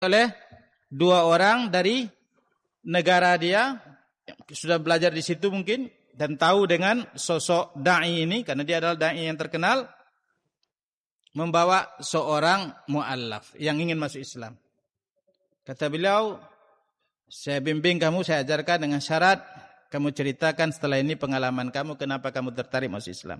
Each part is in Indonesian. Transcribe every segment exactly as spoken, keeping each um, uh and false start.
oleh dua orang dari negara dia, sudah belajar di situ mungkin dan tahu dengan sosok dai ini karena dia adalah dai yang terkenal, membawa seorang muallaf yang ingin masuk Islam. Kata beliau, saya bimbing kamu, saya ajarkan dengan syarat kamu ceritakan setelah ini pengalaman kamu, kenapa kamu tertarik masuk Islam.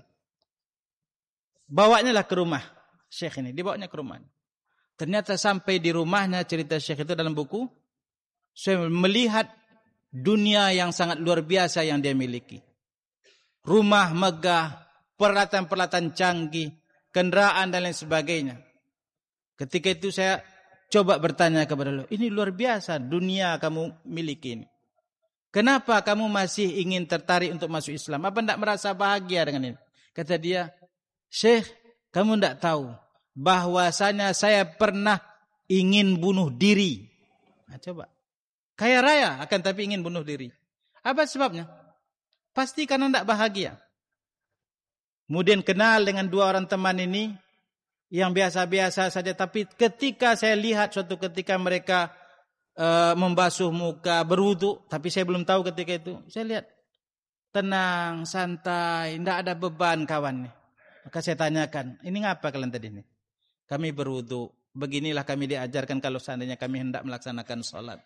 Bawanya lah ke rumah Syekh ini, dibawanya ke rumah. Ternyata sampai di rumahnya, cerita Syekh itu dalam buku, saya melihat dunia yang sangat luar biasa yang dia miliki. Rumah megah, peralatan-peralatan canggih, kendaraan dan lain sebagainya. Ketika itu saya coba bertanya kepada beliau, ini luar biasa dunia kamu miliki ini. Kenapa kamu masih ingin tertarik untuk masuk Islam? Apa tidak merasa bahagia dengan ini? Kata dia, Syekh, kamu tidak tahu bahwasanya saya pernah ingin bunuh diri. Nah, coba. Kaya raya akan tapi ingin bunuh diri. Apa sebabnya? Pasti karena tidak bahagia. Kemudian kenal dengan dua orang teman ini yang biasa-biasa saja, tapi ketika saya lihat suatu ketika mereka uh, membasuh muka, berwudu, tapi saya belum tahu ketika itu, saya lihat tenang, santai, tidak ada beban kawan. Maka saya tanyakan, ini ngapa kalian tadi ini? Kami berwudu, beginilah kami diajarkan kalau seandainya kami hendak melaksanakan sholat.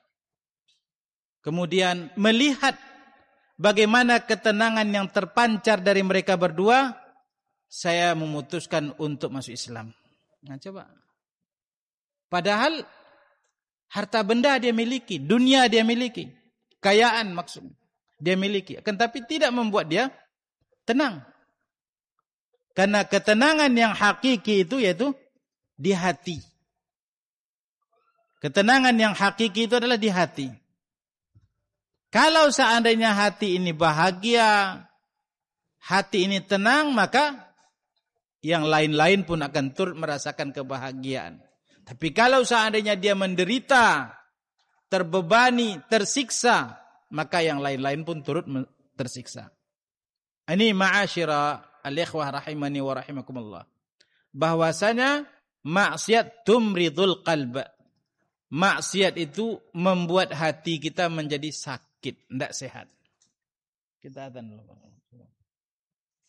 Kemudian melihat bagaimana ketenangan yang terpancar dari mereka berdua, saya memutuskan untuk masuk Islam. Nah coba. Padahal harta benda dia miliki, dunia dia miliki, kekayaan maksudnya dia miliki, akan tapi tidak membuat dia tenang. Karena ketenangan yang hakiki itu yaitu di hati. Ketenangan yang hakiki itu adalah di hati. Kalau seandainya hati ini bahagia, hati ini tenang, maka yang lain-lain pun akan turut merasakan kebahagiaan. Tapi kalau seandainya dia menderita, terbebani, tersiksa, maka yang lain-lain pun turut tersiksa. Ini ma'asyira al-ikhwah rahimani wa rahimakumullah. Bahwasanya maksiat tumridul qalb. Maksiat itu membuat hati kita menjadi sakit, tidak sehat. Kita adzan dulu.